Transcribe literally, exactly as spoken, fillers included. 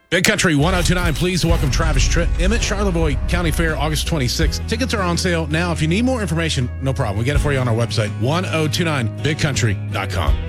Big Country one oh two nine, please welcome Travis Tritt. Emmett Charlevoix County Fair, August twenty-sixth. Tickets are on sale now. If you need more information, no problem. We get it for you on our website, ten twenty-nine big country dot com.